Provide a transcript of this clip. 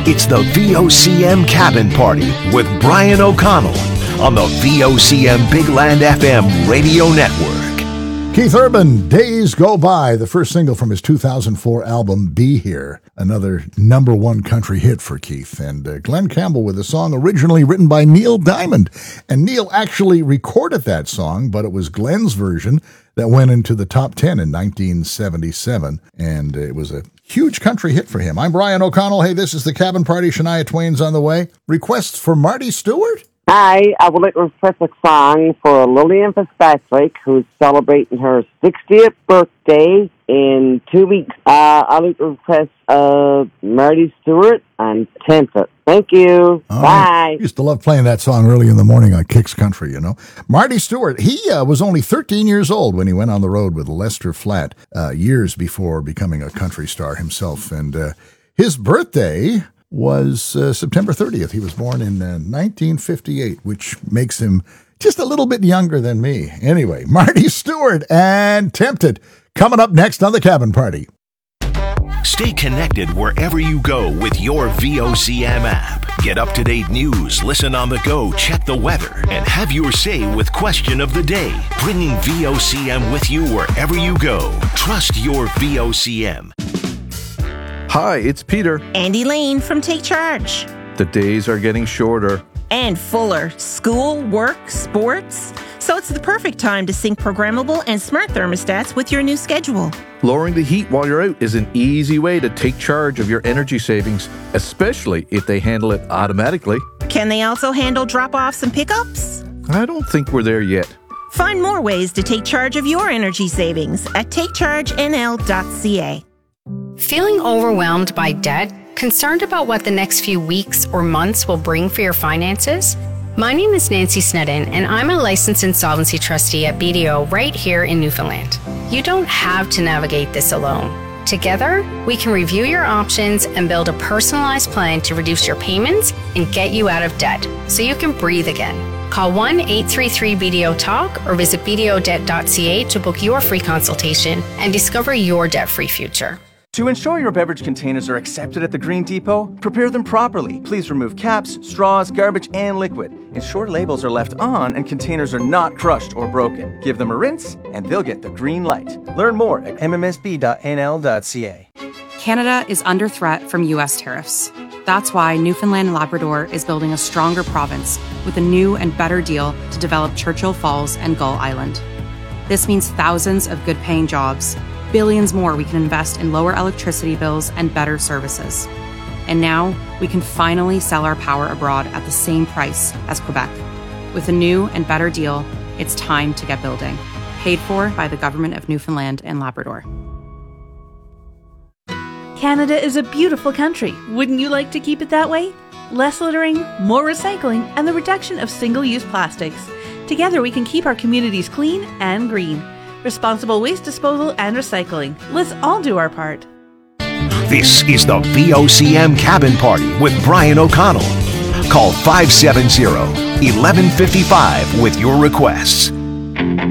It's the VOCM Cabin Party with Brian O'Connell on the VOCM Big Land FM radio network. Keith Urban, Days Go By, the first single from his 2004 album, Be Here. Another number one country hit for Keith. And Glenn Campbell with a song originally written by Neil Diamond. And Neil actually recorded that song, but it was Glenn's version that went into the top 10 in 1977. And it was a huge country hit for him. I'm Brian O'Connell. Hey, this is the Cabin Party. Shania Twain's on the way. Requests for Marty Stewart? Hi, I would like to request a song for Lillian Fitzpatrick, who's celebrating her 60th birthday in 2 weeks. I'd like to request Marty Stewart and Tempted. Thank you. Bye. I used to love playing that song early in the morning on Kicks Country, you know. Marty Stewart, he was only 13 years old when he went on the road with Lester Flatt, years before becoming a country star himself. And his birthday was September 30th. He was born in 1958, which makes him just a little bit younger than me. Anyway, Marty Stewart and Tempted coming up next on the Cabin Party. Stay connected wherever you go with your VOCM app. Get up-to-date news, listen on the go, check the weather, and have your say with Question of the Day. Bringing VOCM with you wherever you go. Trust your VOCM. Hi, it's Peter. And Elaine from Take Charge. The days are getting shorter. And fuller. School, work, sports. So it's the perfect time to sync programmable and smart thermostats with your new schedule. Lowering the heat while you're out is an easy way to take charge of your energy savings, especially if they handle it automatically. Can they also handle drop-offs and pickups? I don't think we're there yet. Find more ways to take charge of your energy savings at takechargenl.ca. Feeling overwhelmed by debt? Concerned about what the next few weeks or months will bring for your finances? My name is Nancy Snedden, and I'm a licensed insolvency trustee at BDO right here in Newfoundland. You don't have to navigate this alone. Together, we can review your options and build a personalized plan to reduce your payments and get you out of debt so you can breathe again. Call 1-833-BDO-TALK or visit bdodebt.ca to book your free consultation and discover your debt-free future. To ensure your beverage containers are accepted at the Green Depot, prepare them properly. Please remove caps, straws, garbage, and liquid. Ensure labels are left on and containers are not crushed or broken. Give them a rinse and they'll get the green light. Learn more at mmsb.nl.ca. Canada is under threat from U.S. tariffs. That's why Newfoundland and Labrador is building a stronger province with a new and better deal to develop Churchill Falls and Gull Island. This means thousands of good-paying jobs, billions more we can invest in lower electricity bills and better services. And now we can finally sell our power abroad at the same price as Quebec. With a new and better deal, it's time to get building. Paid for by the Government of Newfoundland and Labrador. Canada is a beautiful country. Wouldn't you like to keep it that way? Less littering, more recycling, and the reduction of single-use plastics. Together we can keep our communities clean and green. Responsible waste disposal and recycling. Let's all do our part. This is the VOCM Cabin Party with Brian O'Connell. Call 570-1155 with your requests.